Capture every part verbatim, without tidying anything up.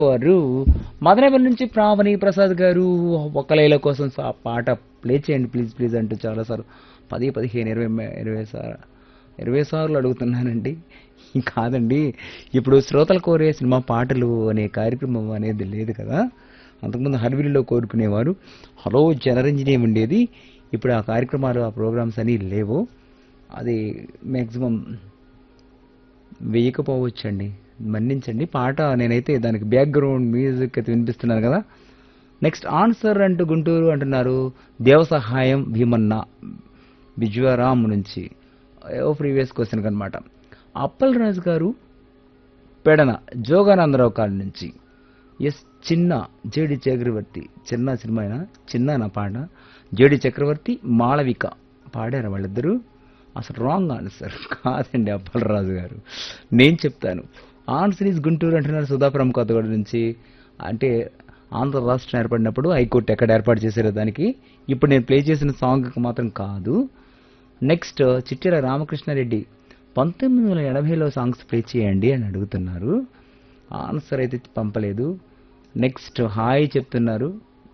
వారు మదనపల్లి నుంచి ప్రావణి ప్రసాద్ గారు ఒక్కలైల కోసం ఆ పాట ప్లే చేయండి ప్లీజ్ ప్లీజ్ అంటూ చాలాసార్లు పది పదిహేను ఇరవై మే- ఇరవై సార్ ఇరవై సార్లు అడుగుతున్నానండి. కాదండి, ఇప్పుడు శ్రోతలు కోరే సినిమా పాటలు అనే కార్యక్రమం అనేది లేదు కదా. అంతకుముందు హర్విల్లో కోరుకునేవారు, హలో జనరంజని ఉండేది. ఇప్పుడు ఆ కార్యక్రమాలు ఆ ప్రోగ్రామ్స్ అని లేవు. అది మ్యాక్సిమం వేయకపోవచ్చండి, మన్నించండి. పాట నేనైతే దానికి బ్యాక్గ్రౌండ్ మ్యూజిక్ అయితే వినిపిస్తున్నాను కదా. నెక్స్ట్ ఆన్సర్ అంటూ గుంటూరు అంటున్నారు దేవ సహాయం భీమన్న బిజ్వారాం నుంచి. ఓ ప్రీవియస్ క్వశ్చన్ అనమాట. అప్పల్ రాజు గారు పెడన జోగానందరావు కాళ్ళ నుంచి. ఎస్ చిన్న జేడి చక్రవర్తి. చిన్న సినిమా అయినా చిన్న నా పాట. జేడి చక్రవర్తి మాళవిక పాడారు వాళ్ళిద్దరూ. అసలు రాంగ్ ఆన్సర్ కాదండి అప్పల్ రాజు గారు. నేను చెప్తాను ఆన్సర్ ఈజ్ గుంటూరు అంటున్నారు సుధాపురం కొత్తగూడ నుంచి. అంటే ఆంధ్ర రాష్ట్రం ఏర్పడినప్పుడు హైకోర్టు ఎక్కడ ఏర్పాటు చేశారో దానికి ఇప్పుడు నేను ప్లే చేసిన సాంగ్కి మాత్రం కాదు. నెక్స్ట్ చిట్టిల రామకృష్ణారెడ్డి పంతొమ్మిది వందల ఎనభైలో సాంగ్స్ ప్లే చేయండి అని అడుగుతున్నారు. ఆన్సర్ అయితే పంపలేదు. నెక్స్ట్ హాయ్ చెప్తున్నారు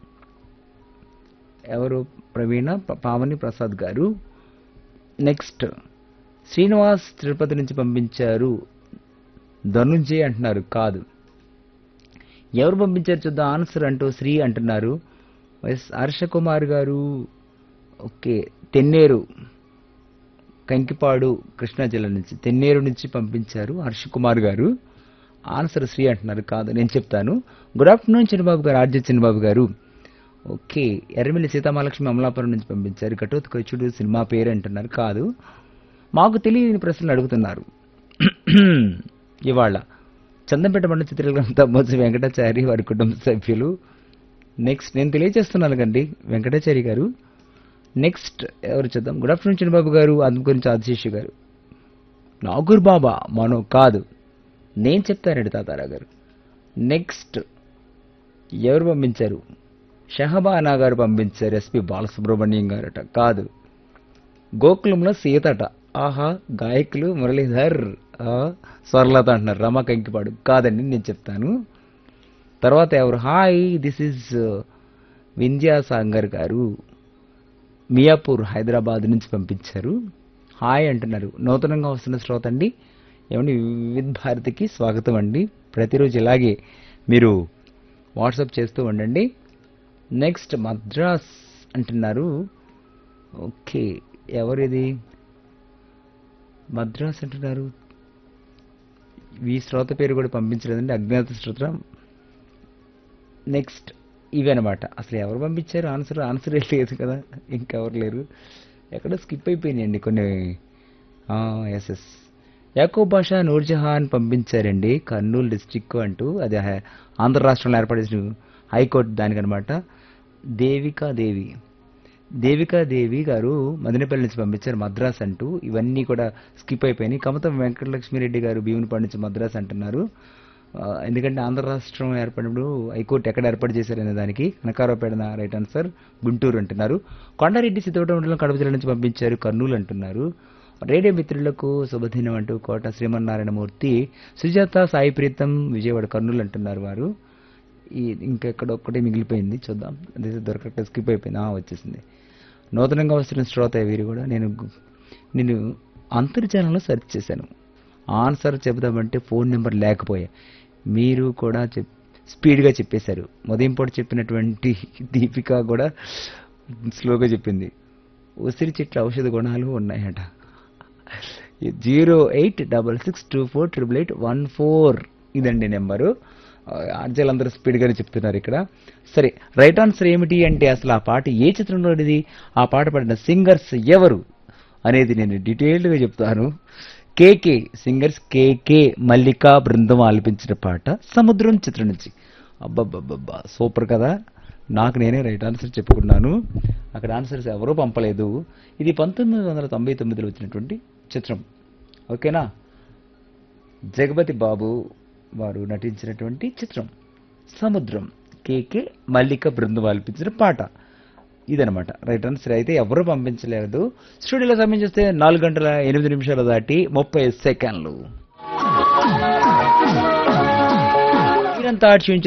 ఎవరు, ప్రవీణ ప- పావని ప్రసాద్ గారు. నెక్స్ట్ శ్రీనివాస్ తిరుపతి నుంచి పంపించారు ధనుంజయ్ అంటున్నారు కాదు. ఎవరు పంపించారు చూద్దాం ఆన్సర్ అంటూ శ్రీ అంటున్నారు. ఎస్ హర్ష కుమార్ గారు. ఓకే తెన్నేరు కంకిపాడు కృష్ణా జిల్లా నుంచి తెన్నేరు నుంచి పంపించారు హర్ష కుమార్ గారు. ఆన్సర్ శ్రీ అంటున్నారు కాదు. నేను చెప్తాను. గుడ్ ఆఫ్టర్నూన్ చిన్నబాబు గారు, ఆర్జే చిన్నబాబు గారు. ఓకే ఎర్రమిల్లి సీతామహాలక్ష్మి అమలాపురం నుంచి పంపించారు కటోత్ కొచ్చుడు సినిమా పేరు అంటున్నారు కాదు. మాకు తెలియని ప్రశ్నలు అడుగుతున్నారు ఇవాళ. చందంపేట మండల చిత్రగ్రామం తమ్మోజు వెంకటాచారి వారి కుటుంబ సభ్యులు. నెక్స్ట్ నేను తెలియజేస్తున్నాను కండి వెంకటాచారి గారు. నెక్స్ట్ ఎవరు చూద్దాం. గుడ్ ఆఫ్టర్నూన్ చిన్నబాబు గారు, అందు గురించి ఆదిశేషు గారు. నాగూర్ బాబా మనో కాదు. నేను చెప్తానండి తాతారా గారు. నెక్స్ట్ ఎవరు పంపించారు, షహబానా గారు పంపించారు. ఎస్పి బాలసుబ్రహ్మణ్యం గారట కాదు. గోకులంలో సీతట. ఆహా గాయకులు మురళీధర్ ఆ, స్వర్లత అంటున్నారు రమా కంకిపాడు కాదండి. నేను చెప్తాను. తర్వాత ఎవరు, హాయ్ దిస్ ఇస్ వింధ్యాసాగర్ గారు మియాపూర్ హైదరాబాద్ నుంచి పంపించారు. హాయ్ అంటున్నారు. నూతనంగా వస్తున్న శ్రోత అండి. ఏమండి వివిధ భారతికి స్వాగతం అండి. ప్రతిరోజు ఇలాగే మీరు వాట్సాప్ చేస్తూ ఉండండి. నెక్స్ట్ మద్రాస్ అంటున్నారు. ఓకే ఎవరిది మద్రాస్ అంటున్నారు. ఈ శ్రోత పేరు కూడా పంపించలేదండి, అజ్ఞాత శ్రోత. నెక్స్ట్ ఇవి అనమాట. అసలు ఎవరు పంపించారు ఆన్సర్ ఆన్సర్ లేదు కదా, ఇంకెవరు లేరు. ఎక్కడో స్కిప్ అయిపోయినాయండి కొన్ని. ఎస్ ఎస్ యాకూబ్ బాషా నూర్జహాన్ పంపించారండి కర్నూలు డిస్టిక్ అంటూ. అది హై- ఆంధ్ర రాష్ట్రంలో ఏర్పడిన హైకోర్టు దానికనమాట. దేవికా దేవి దేవికా దేవి గారు మదనపల్లి నుంచి పంపించారు మద్రాస్ అంటూ. ఇవన్నీ కూడా స్కిప్ అయిపోయినాయి. కమతం వెంకటలక్ష్మిరెడ్డి గారు భీమునిపాడు నుంచి మద్రాస్ అంటున్నారు. ఆ, ఎందుకంటే ఆంధ్ర రాష్ట్రం ఏర్పడినప్పుడు హైకోర్టు ఎక్కడ ఏర్పాటు చేశారనే దానికి కనకారావుపేట రైట్ ఆన్సర్. గుంటూరు అంటున్నారు. కొండారెడ్డి సిద్ధోట మండలం కడప జిల్లా నుంచి పంపించారు కర్నూలు అంటున్నారు. రేడియో మిత్రులకు శుభదినం అంటూ కోట శ్రీమన్నారాయణమూర్తి. సుజాత సాయి ప్రీతం విజయవాడ కర్నూలు అంటున్నారు వారు. ఈ ఇంకెక్కడ ఒక్కటే మిగిలిపోయింది చూద్దాం. అదే దొరకట్టే స్కిప్ అయిపోయింది. ఆ, వచ్చేసింది. నూతనంగా వస్తున్న శ్రోత వీరు కూడా. నేను గు- నేను అంతర్జాలంలో సెర్చ్ చేశాను. Answer చెబుదామంటే phone number లేకపోయా. మీరు కూడా చెప్ స్పీడ్గా చెప్పేశారు. ఉదయం పూట చెప్పినటువంటి దీపిక కూడా స్లోగా చెప్పింది. ఉసిరి చెట్ల ఔషధ గుణాలు ఉన్నాయట. Zero eight double six two four triple eight one four ఇదండి నెంబరు. ఆర్జీలు అందరూ స్పీడ్గానే చెప్తున్నారు ఇక్కడ. సరే రైట్ ఆన్సర్ ఏమిటి అంటే అసలు ఆ పాట ఏ చిత్రంలోనిది, ఆ పాట పాడిన సింగర్స్ ఎవరు అనేది నేను డీటెయిల్డ్గా చెప్తాను. కేకే సింగర్స్ కేకే మల్లికా బృందం ఆలపించిన పాట సముద్రం చిత్రం నుంచి. అబ్బబ్బబ్బబ్బా సూపర్ కదా. నాకు నేనే రైట్ ఆన్సర్ చెప్పుకున్నాను. అక్కడ ఆన్సర్స్ ఎవరూ పంపలేదు. ఇది పంతొమ్మిది వందల తొంభై తొమ్మిదిలో వచ్చినటువంటి చిత్రం. ఓకేనా. జగపతి బాబు వారు నటించినటువంటి చిత్రం సముద్రం. కేకే మల్లిక బృందం ఆలపించిన పాట ఇదనమాట. రైట్ ఆన్సర్ అయితే ఎవరు పంపించలేదు. స్టూడియోలో సమయం చూస్తే నాలుగు గంటల ఎనిమిది నిమిషాలు దాటి ముప్పై సెకండ్లు. Dragon thoughts